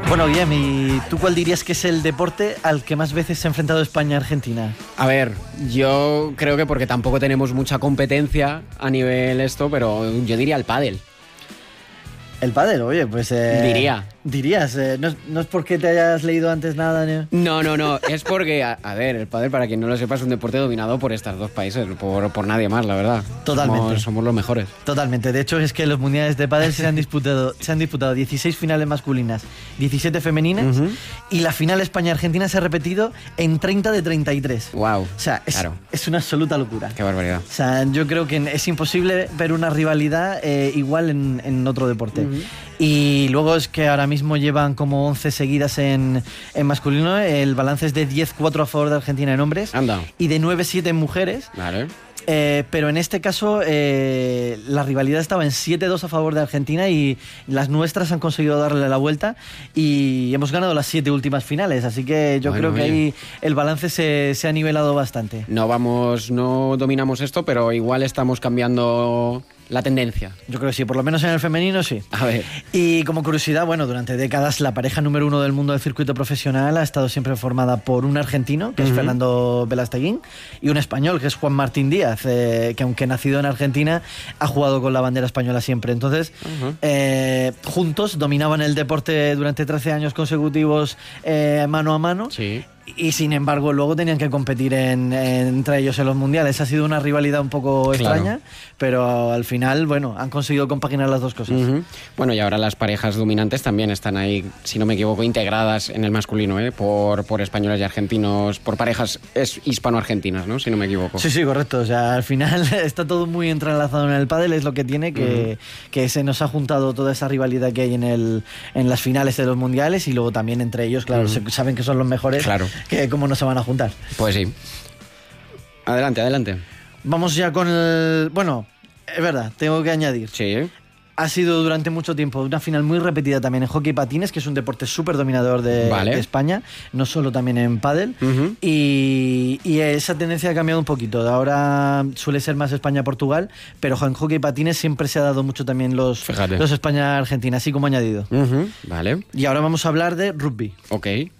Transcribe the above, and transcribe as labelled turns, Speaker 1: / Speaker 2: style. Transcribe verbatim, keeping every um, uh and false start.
Speaker 1: Bueno, Guillem, ¿y tú cuál dirías que es el deporte al que más veces se ha enfrentado España-Argentina?
Speaker 2: A ver, yo creo que porque tampoco tenemos mucha competencia a nivel esto, pero yo diría el pádel.
Speaker 1: El pádel, oye, pues... Eh,
Speaker 2: Diría.
Speaker 1: Dirías, eh, no, es, no es porque te hayas leído antes nada, ¿no?
Speaker 2: No, no, no, es porque, a, a ver, el pádel, para quien no lo sepa, es un deporte dominado por estos dos países, por, por nadie más, la verdad.
Speaker 1: Totalmente.
Speaker 2: Somos, somos los mejores.
Speaker 1: Totalmente, de hecho es que los mundiales de pádel se han disputado, se han disputado dieciséis finales masculinas, diecisiete femeninas, uh-huh. y la final España-Argentina se ha repetido en treinta de treinta y tres.
Speaker 2: Wow.
Speaker 1: O sea, es,
Speaker 2: claro.
Speaker 1: es una absoluta locura.
Speaker 2: Qué barbaridad.
Speaker 1: O sea, yo creo que es imposible ver una rivalidad eh, igual en, en otro deporte. Uh-huh. Y luego es que ahora mismo llevan como once seguidas en, en masculino. El balance es de diez cuatro a favor de Argentina en hombres.
Speaker 2: Anda.
Speaker 1: Y de nueve siete en mujeres.
Speaker 2: Vale.
Speaker 1: Eh, pero en este caso eh, la rivalidad estaba en siete dos a favor de Argentina y las nuestras han conseguido darle la vuelta y hemos ganado las siete últimas finales, así que yo bueno, creo que oye. ahí el balance se, se ha nivelado bastante.
Speaker 2: No vamos, no dominamos esto, pero igual estamos cambiando la tendencia.
Speaker 1: Yo creo que sí, por lo menos en el femenino sí.
Speaker 2: A ver.
Speaker 1: Y como curiosidad, bueno, durante décadas la pareja número uno del mundo del circuito profesional ha estado siempre formada por un argentino, que uh-huh. es Fernando Velasteguín, y un español, que es Juan Martín Díaz, eh, que aunque nacido en Argentina, ha jugado con la bandera española siempre. Entonces, uh-huh. eh, juntos dominaban el deporte durante trece años consecutivos eh, mano a mano.
Speaker 2: Sí.
Speaker 1: Y sin embargo luego tenían que competir en, en, entre ellos en los mundiales. Ha sido una rivalidad un poco extraña, claro. pero al final, bueno, han conseguido compaginar las dos cosas.
Speaker 2: Uh-huh. Bueno, y ahora las parejas dominantes también están ahí, si no me equivoco, integradas en el masculino, ¿eh? por, por españoles y argentinos, por parejas es hispano-argentinas, ¿no? Si no me equivoco.
Speaker 1: Sí, sí, correcto. O sea, al final está todo muy entrelazado en el pádel, es lo que tiene, que, uh-huh. que se nos ha juntado toda esa rivalidad que hay en, el, en las finales de los mundiales y luego también entre ellos, claro, uh-huh. se, saben que son los mejores.
Speaker 2: Claro.
Speaker 1: Que cómo no se van a juntar.
Speaker 2: Pues sí. Adelante, adelante.
Speaker 1: Vamos ya con el... Bueno, es verdad, tengo que añadir.
Speaker 2: Sí.
Speaker 1: Ha sido durante mucho tiempo una final muy repetida también en hockey patines, que es un deporte súper dominador de,
Speaker 2: vale.
Speaker 1: de España, no solo también en pádel.
Speaker 2: Uh-huh.
Speaker 1: Y, y esa tendencia ha cambiado un poquito. Ahora suele ser más España-Portugal, pero en hockey patines siempre se ha dado mucho también los, los España-Argentina, así como añadido.
Speaker 2: Uh-huh. Vale.
Speaker 1: Y ahora vamos a hablar de rugby.
Speaker 2: Ok.